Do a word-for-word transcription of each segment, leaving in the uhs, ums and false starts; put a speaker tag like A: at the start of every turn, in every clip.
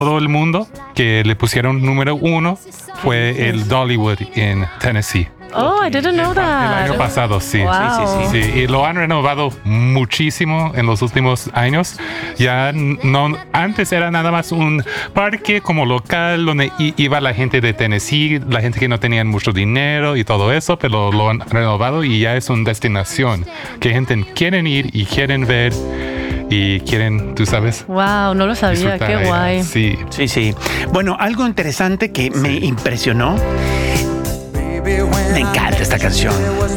A: todo el mundo que le pusieron número uno fue el Dollywood en Tennessee.
B: Oh, I didn't know that.
A: El año pasado, sí.
B: Wow.
A: Sí, sí, sí, sí. Y lo han renovado muchísimo en los últimos años. Ya no, antes era nada más un parque como local donde iba la gente de Tennessee, la gente que no tenía mucho dinero y todo eso, pero lo han renovado y ya es una destinación que gente quieren ir y quieren ver. Y quieren, tú sabes.
B: Wow, no lo sabía, qué
A: allá.
B: guay.
C: Sí, sí, sí. Bueno, algo interesante que me sí. impresionó. Me encanta esta canción.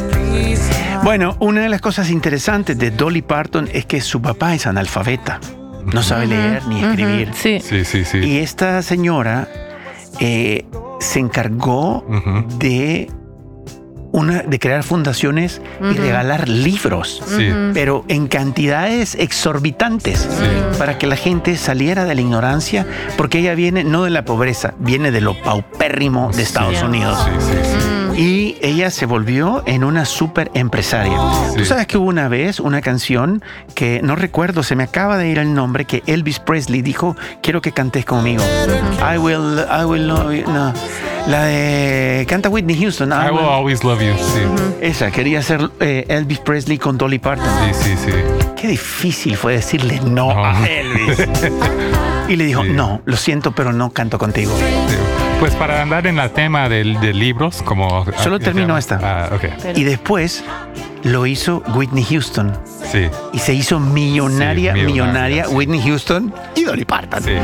C: Bueno, una de las cosas interesantes de Dolly Parton es que su papá es analfabeta. No sabe uh-huh. leer ni escribir.
B: Uh-huh. Sí.
A: Sí, sí, sí.
C: Y esta señora eh, se encargó uh-huh. de... Una, de crear fundaciones uh-huh. y regalar libros,
A: sí.
C: pero en cantidades exorbitantes
A: sí.
C: para que la gente saliera de la ignorancia, porque ella viene no de la pobreza, viene de lo paupérrimo de Estados
A: sí.
C: Unidos.
A: Sí, sí, sí.
C: Y ella se volvió en una súper empresaria. Sí. Tú sabes que hubo una vez una canción que no recuerdo, se me acaba de ir el nombre, que Elvis Presley dijo, quiero que cantes conmigo. I will, I will love you. No. La de canta Whitney Houston.
A: I, I will, will always love you. Sí.
C: Uh-huh. Esa, quería ser eh, Elvis Presley con Dolly Parton.
A: Sí, sí, sí.
C: Qué difícil fue decirle no, no. a Elvis. Y le dijo, sí. no, lo siento, pero no canto contigo.
A: Sí. Pues para andar en el tema de, de libros, como...
C: Solo terminó esta.
A: Ah, okay.
C: Y después lo hizo Whitney Houston.
A: Sí.
C: Y se hizo millonaria, sí, millonaria, millonaria sí. Whitney Houston y Dolly Parton.
A: Sí.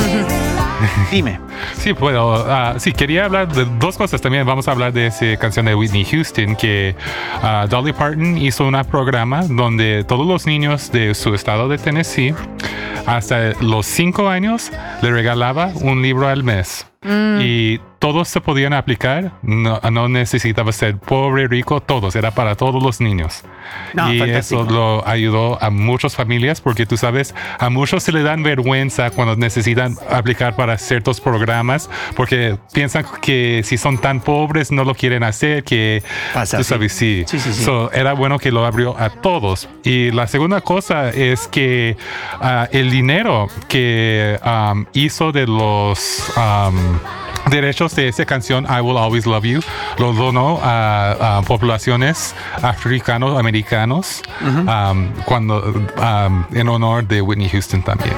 C: Dime.
A: Sí, puedo. Uh, sí, quería hablar de dos cosas también. Vamos a hablar de esa canción de Whitney Houston, que uh, Dolly Parton hizo un programa donde todos los niños de su estado de Tennessee, hasta los cinco años, le regalaba un libro al mes. Mm. Y todos se podían aplicar, no, no necesitaba ser pobre, rico, todos, era para todos los niños. No, y fantástico. Eso lo ayudó a muchas familias, porque tú sabes, a muchos se le dan vergüenza cuando necesitan aplicar para ciertos programas, porque piensan que si son tan pobres no lo quieren hacer, que
C: pasa,
A: tú sabes, sí.
C: sí, sí, sí.
A: So, era bueno que lo abrió a todos. Y la segunda cosa es que uh, el dinero que um, hizo de los... Um, derechos de esa canción I Will Always Love You lo donó a, a poblaciones africanos americanos uh-huh. um, cuando um, en honor de Whitney Houston también.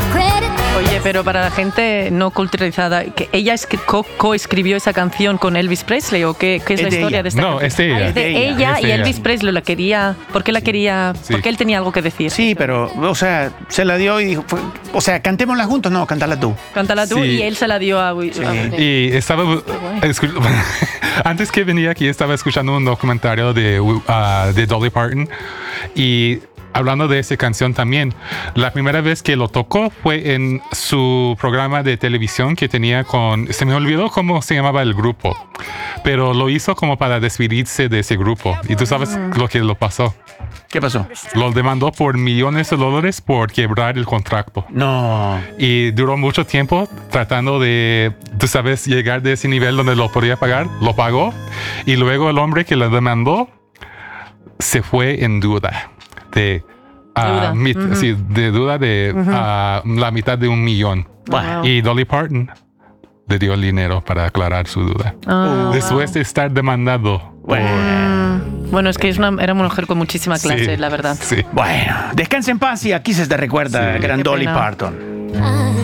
B: Oye, pero para la gente no culturalizada, ¿que ella es que co- coescribió esa canción con Elvis Presley o qué, qué es, es la historia ella. de esta
A: no,
B: canción?
A: No, es de ella.
B: Ah, es de ella, ella
A: es
B: y
A: ella.
B: Elvis Presley la quería, ¿por qué la quería? Sí. Porque él tenía algo que decir.
C: Sí, pero, o sea, se la dio y dijo, fue, o sea, cantémosla juntos, no, cántala tú.
B: Cántala tú sí. Y él se la dio a...
C: Sí.
B: a
A: y estaba... Escu- antes que venía aquí estaba escuchando un documentario de, uh, de Dolly Parton y... Hablando de esa canción también, la primera vez que lo tocó fue en su programa de televisión que tenía con... Se me olvidó cómo se llamaba el grupo, pero lo hizo como para despedirse de ese grupo. Y tú sabes mm. lo que lo pasó.
C: ¿Qué pasó?
A: Lo demandó por millones de dólares por quebrar el contrato.
C: No.
A: Y duró mucho tiempo tratando de, tú sabes, llegar de ese nivel donde lo podía pagar. Lo pagó. Y luego el hombre que lo demandó se fue en duda. De, uh,
B: duda.
A: Mit, uh-huh. sí, de duda de uh-huh. uh, la mitad de un millón.
B: Wow.
A: Y Dolly Parton le dio el dinero para aclarar su duda.
B: Oh,
A: después wow. de estar demandado.
C: Bueno,
B: mm. bueno es que es una, era una mujer con muchísima clase,
A: sí,
B: la verdad.
A: Sí.
C: Bueno, descansa en paz y aquí se te recuerda, sí. gran Dolly Parton.